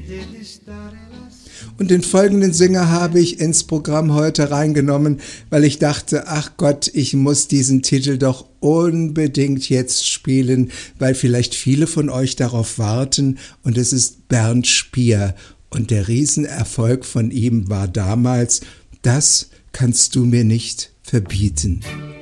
Und den folgenden Sänger habe ich ins Programm heute reingenommen, weil ich dachte, ach Gott, ich muss diesen Titel doch unbedingt jetzt spielen, weil vielleicht viele von euch darauf warten. Und es ist Bernd Spier. Und der Riesenerfolg von ihm war damals, das kannst du mir nicht verbieten.